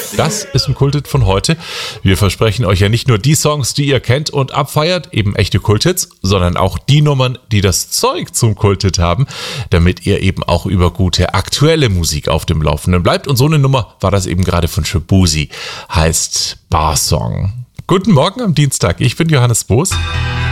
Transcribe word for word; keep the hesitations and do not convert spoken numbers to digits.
Das ist ein Kulthit von heute. Wir versprechen euch ja nicht nur die Songs, die ihr kennt und abfeiert, eben echte Kulthits, sondern auch die Nummern, die das Zeug zum Kulthit haben, damit ihr eben auch über gute aktuelle Musik auf dem Laufenden bleibt. Und so eine Nummer war das eben gerade von Shaboozey, heißt Bar Song. Guten Morgen am Dienstag, ich bin Johannes Boos.